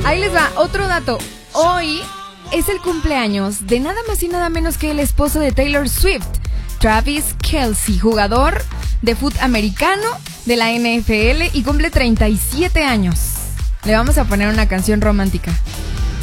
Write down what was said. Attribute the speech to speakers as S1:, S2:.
S1: Ahí les va otro dato. Hoy es el cumpleaños de nada más y nada menos que el esposo de Taylor Swift, Travis Kelce, jugador de fútbol americano de la NFL y cumple 37 años. Le vamos a poner una canción romántica.